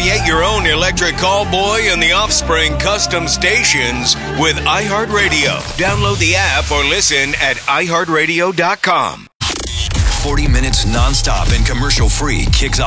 Create your own electric callboy and the Offspring custom stations with iHeartRadio. Download the app or listen at iHeartRadio.com. 40 minutes nonstop and commercial-free kicks off